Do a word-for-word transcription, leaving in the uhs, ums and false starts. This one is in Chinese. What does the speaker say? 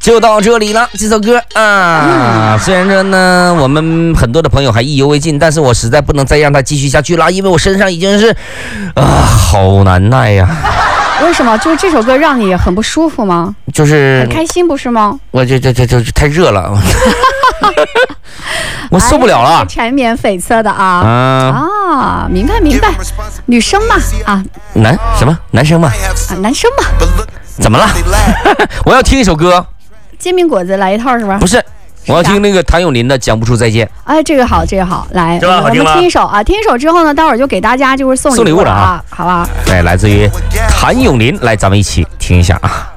就到这里了。这首歌啊，虽然说呢，我们很多的朋友还意犹未尽，但是我实在不能再让它继续下去了，因为我身上已经是啊，好难耐呀。 为什么？就是这首歌让你很不舒服吗？ 就是很开心不是吗？ 我这这这这太热了，我受不了了。 哎、缠绵悱恻的啊啊啊，明白明白，女生嘛啊， 男什么男生嘛啊男生嘛， 怎么了？我要听一首歌， 煎饼果子来一套是吧？ 不是。我要听那个谭咏麟的《讲不出再见》。 哎，这个好，这个好，来， 我们听一首啊，听一首之后呢，待会儿就给大家就是送送礼物了啊，好吧？ 对，来自于谭咏麟，来，咱们一起听一下啊。